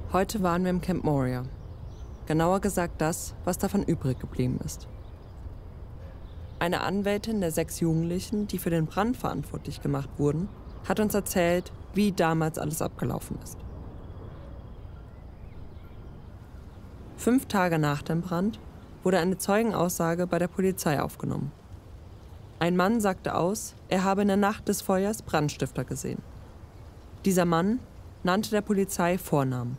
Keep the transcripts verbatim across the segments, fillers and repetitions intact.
Heute waren wir im Camp Moria. Genauer gesagt das, was davon übrig geblieben ist. Eine Anwältin der sechs Jugendlichen, die für den Brand verantwortlich gemacht wurden, hat uns erzählt, wie damals alles abgelaufen ist. Fünf Tage nach dem Brand wurde eine Zeugenaussage bei der Polizei aufgenommen. Ein Mann sagte aus, er habe in der Nacht des Feuers Brandstifter gesehen. Dieser Mann nannte der Polizei Vornamen.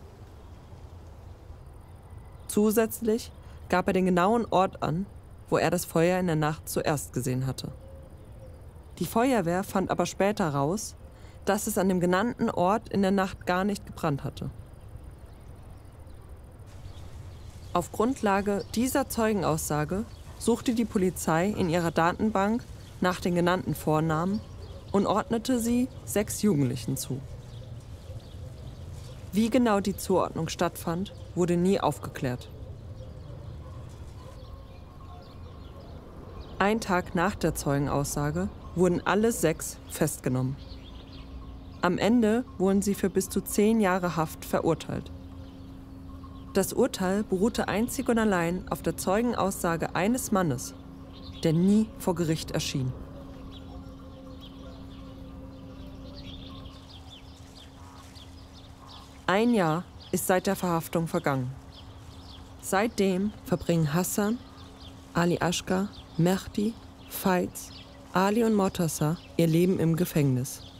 Zusätzlich gab er den genauen Ort an, wo er das Feuer in der Nacht zuerst gesehen hatte. Die Feuerwehr fand aber später raus, dass es an dem genannten Ort in der Nacht gar nicht gebrannt hatte. Auf Grundlage dieser Zeugenaussage suchte die Polizei in ihrer Datenbank nach den genannten Vornamen und ordnete sie sechs Jugendlichen zu. Wie genau die Zuordnung stattfand, wurde nie aufgeklärt. Ein Tag nach der Zeugenaussage wurden alle sechs festgenommen. Am Ende wurden sie für bis zu zehn Jahre Haft verurteilt. Das Urteil beruhte einzig und allein auf der Zeugenaussage eines Mannes, der nie vor Gericht erschien. Ein Jahr ist seit der Verhaftung vergangen. Seitdem verbringen Hassan, Ali Ashkar, Mehdi, Faiz, Ali und Mortaza ihr Leben im Gefängnis.